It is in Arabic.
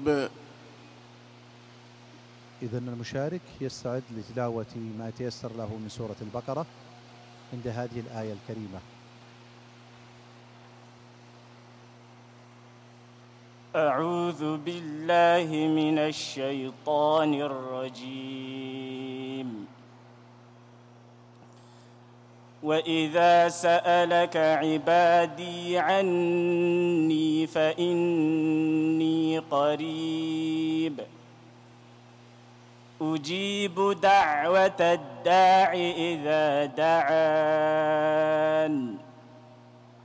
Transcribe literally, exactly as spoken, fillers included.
قريب. إذن المشارك يستعد لتلاوة ما يتيسر له من سورة البقرة عند هذه الآية الكريمة. أعوذ بالله من الشيطان الرجيم. وإذا سألك عبادي عني فإني قريب أجيب دعوة الداع إذا دعان